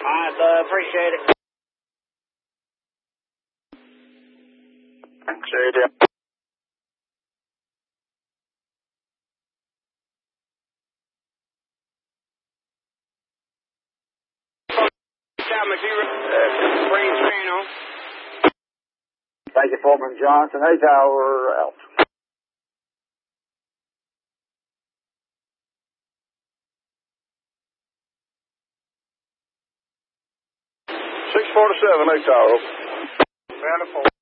Appreciate it. See you. Range train on. Thank you, Foreman Johnson. 8 hour out. 647, 8 hour.